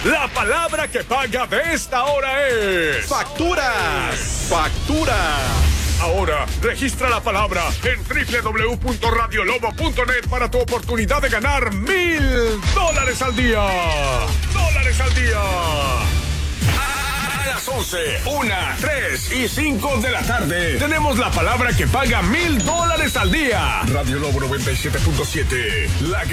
La palabra que paga de esta hora es... ¡Facturas! ¡Facturas! Ahora, registra la palabra en www.radiolobo.net para tu oportunidad de ganar $1,000 al día. ¡Dólares al día! A las 11, 1, 3 y 5 de la tarde tenemos la palabra que paga $1,000 al día. Radio Lobo 97.7. La